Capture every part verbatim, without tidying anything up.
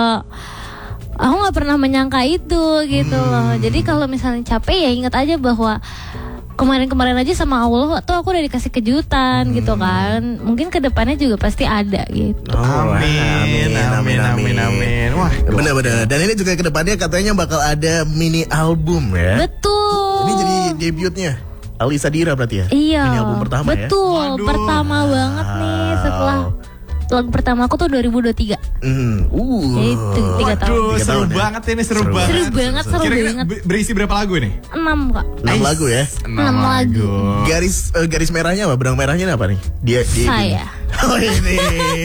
uh, aku nggak pernah menyangka itu gitu hmm. loh. Jadi kalau misalnya capek ya ingat aja bahwa kemarin-kemarin aja sama Allah tuh aku udah dikasih kejutan hmm. gitu kan. Mungkin kedepannya juga pasti ada gitu. Oh, amin, amin, amin, amin, amin. Wah, benar-benar. Dan ini juga kedepannya katanya bakal ada mini album ya. Betul. Ini jadi debutnya Alisa Dira berarti ya? Iya. Mini album pertama betul. ya? Betul. Pertama banget nih setelah lagu pertama aku tuh dua ribu dua puluh tiga. Mm. Uh. Itu tiga tahun. Waduh, tiga seru tahun, banget ya? Ini seru, seru banget. Seru banget, seru Kira-kira banget. berisi berapa lagu nih? Enam kak. enam lagu ya? enam lagu. Garis uh, garis merahnya apa? Benang merahnya apa nih? Dia, dia Saya. Ini. Oh ini.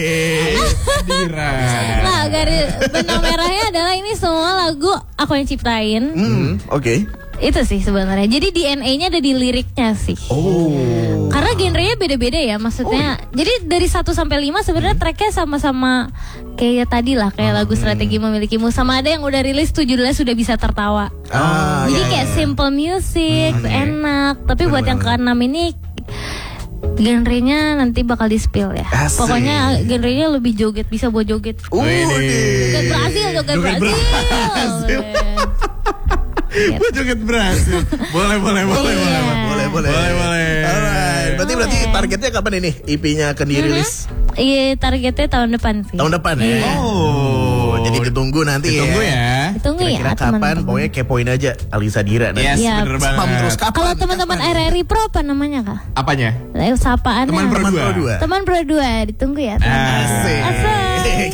Dira. Nah, garis benang merahnya adalah ini semua lagu aku yang ciptain. Hmm, oke. Okay. Itu sih sebenarnya. Jadi D N A-nya ada di liriknya sih. Oh. Karena genrenya beda-beda ya, maksudnya. Oh. Jadi dari satu sampai lima sebenarnya tracknya sama-sama kayak tadi lah, kayak lagu Strategi Memilikimu. Sama ada yang udah rilis tuh judulnya Sudah Bisa Tertawa. Ah, Jadi iya, kayak iya. simple music, Hmm, enak. Tapi buat yang keenam ini genrenya nanti bakal di-spill ya. Asik. Pokoknya genrenya lebih joget, bisa buat joget. Uh, Joget Brasil, joget, Joget Brasil. Gue joget berhasil. Boleh, boleh, boleh, Iya. boleh. Boleh, boleh. Boleh, boleh. Alright. Berarti berarti Boleh. targetnya kapan ini? E P-nya akan dirilis? Iya, targetnya tahun depan sih. Tahun depan ya. Iya. Oh, jadi ditunggu nanti Ditunggu ya. ya. Tunggu ya Kira-kira kapan? teman-teman. Pokoknya kepoin aja Alisa Dira nanti. Yes, Iya. bener banget. Spam terus kapan? Kalau teman-teman R R I Pro apa namanya kak? Apanya? Eh, Sapaannya. Teman Pro Teman dua. Pro dua. Teman Pro dua, ditunggu ya. teman-teman. Asik. Asik.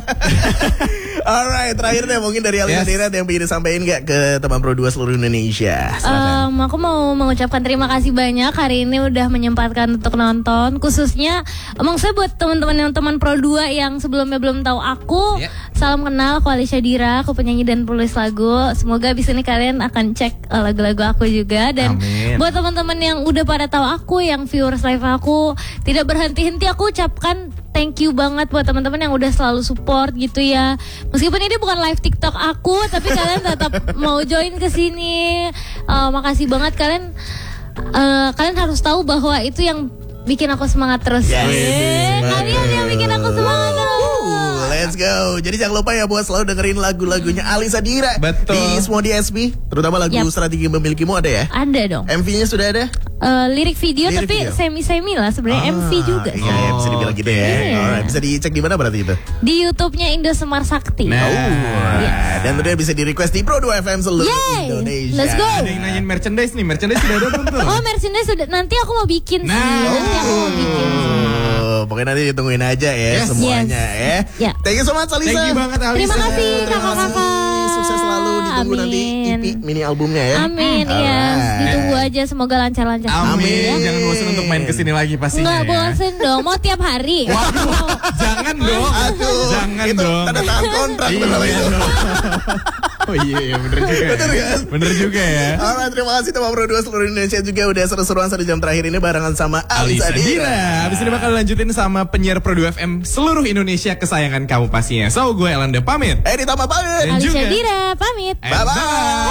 Alright, terakhir deh mungkin dari Alisa Yes. Dira yang ingin disampaikan gak ke teman Pro dua seluruh Indonesia? Silakan. Um, aku mau mengucapkan terima kasih banyak hari ini udah menyempatkan untuk nonton. Khususnya emang saya buat teman-teman yang teman Pro dua yang sebelumnya belum tahu aku, Yeah. salam kenal, aku Alisa Dira, aku penyanyi dan penulis lagu. Semoga abis ini kalian akan cek uh, lagu-lagu aku juga. Dan Amin. buat teman-teman yang udah pada tahu aku, yang viewers live aku, tidak berhenti-henti aku ucapkan thank you banget buat teman-teman yang udah selalu support gitu ya. Meskipun ini bukan live TikTok aku, tapi kalian tetap mau join ke sini. Uh, makasih banget kalian. Uh, kalian harus tahu bahwa itu yang bikin aku semangat terus. Yes. Eh, kalian yang bikin aku semangat terus. Uh, let's go. Jadi jangan lupa ya buat selalu dengerin lagu-lagunya Alisa Dira. Betul. Di semua D S P, terutama lagu Yap. Strategi Memilikimu ada ya? Ada dong. M V-nya sudah ada? Uh, lirik video Lirik tapi video. semi-semi lah sebenarnya M V juga sih. Iya, ya, bisa dibilang gitu ya. Iya. Alright, bisa dicek di mana berarti itu? Di YouTube-nya Indo Semar Sakti. Nah. Oh, dan tentunya bisa di request di Pro dua F M seluruh Yay, Indonesia. let's go. Ada yang nanyain merchandise nih. Merchandise sudah ada belum tuh? Oh, merchandise sudah, nanti aku mau bikin sih. Nah. Nanti aku mau bikin sih. Oh, pokoknya nanti ditungguin aja ya Yes. semuanya Yes. ya. Ya. Thank you so much Alisa. Thank you banget Alisa. Terima kasih Terima kasih. kakak-kakak. Sukses selalu, ditunggu Amin. nanti E P mini albumnya ya. Amin, yes. Alright. Ditunggu aja, semoga lancar-lancar. Amin. Amin. Jangan bosan untuk main kesini lagi pastinya. Nggak ya. bosen dong, mau tiap hari. Waduh, jangan dong. Aduh, Jangan itu dong. tanda tangan kontrak Iya, benar iya itu. dong. Oh iya, iya bener juga. Bener ya. kan? Bener juga ya. Alright, terima kasih teman Pro dua seluruh Indonesia juga udah seru-seruan satu jam terakhir ini barengan sama Alisa Alisa Dira. Dira. Habis ini bakal lanjutin sama penyiar Pro dua F M seluruh Indonesia kesayangan kamu pastinya. So, gue Elanda pamit. Eh ditambah banget. Dan Alisa juga- Dira, pamit. And Bye-bye. bye.